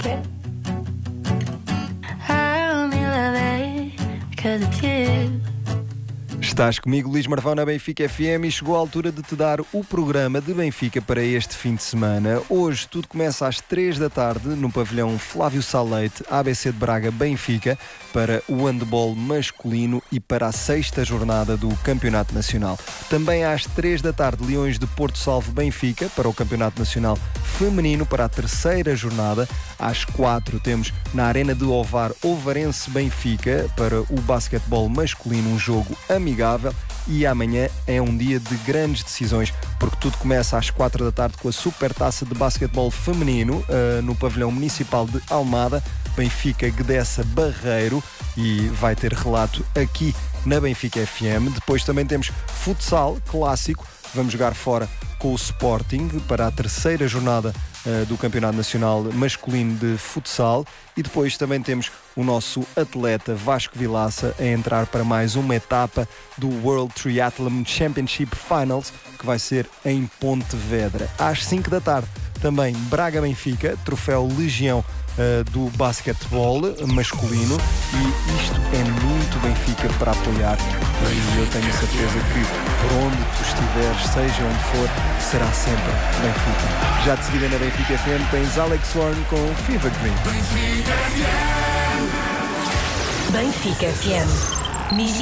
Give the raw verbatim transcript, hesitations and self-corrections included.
I only love it because it's you. Estás comigo, Luís Marvão, na Benfica F M, e chegou a altura de te dar o programa de Benfica para este fim de semana. Hoje tudo começa às três da tarde no pavilhão Flávio Salete, A B C de Braga, Benfica, para o handball masculino e para a sexta jornada do Campeonato Nacional. Também às três da tarde, Leões de Porto Salvo, Benfica, para o Campeonato Nacional Feminino, para a terceira jornada. Às quatro temos na Arena de Ovar, Ovarense, Benfica, para o basquetebol masculino, um jogo amigável. E amanhã é um dia de grandes decisões, porque tudo começa às quatro da tarde com a Supertaça de Basquetebol Feminino uh, no pavilhão municipal de Almada. Benfica Guedessa Barreiro, e vai ter relato aqui na Benfica F M. Depois também temos futsal clássico, vamos jogar fora com o Sporting para a terceira jornada uh, do Campeonato Nacional Masculino de Futsal. E depois também temos o nosso atleta Vasco Vilaça a entrar para mais uma etapa do World Triathlon Championship Finals, que vai ser em Pontevedra. Às cinco da tarde também Braga-Benfica, troféu Legião Uh, do basquetebol masculino, e isto é muito Benfica para apoiar, e eu tenho certeza que por onde tu estiveres, seja onde for, será sempre Benfica. Já de seguida na Benfica F M tens Alex Warren com Fever Dream. Benfica F M.